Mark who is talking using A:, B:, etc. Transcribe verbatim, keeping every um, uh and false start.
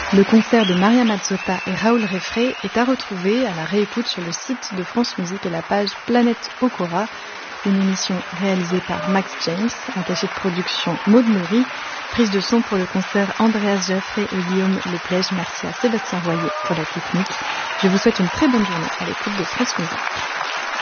A: Le concert de Maria Mazzotta et Raoul Refré est à retrouver à la réécoute sur le site de France Musique et la page Planète Okora, une émission réalisée par Max James, attaché de production Maud Maury, prise de son pour le concert Andreas Geoffrey et Guillaume Leplège. Merci à Sébastien Royer pour la technique. Je vous souhaite une très bonne journée à l'écoute de France Musique.